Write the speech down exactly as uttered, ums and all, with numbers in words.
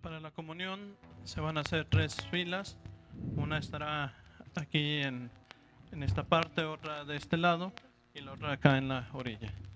Para la comunión se van a hacer tres filas. Una estará aquí en, en esta parte, otra de este lado y la otra acá en la orilla.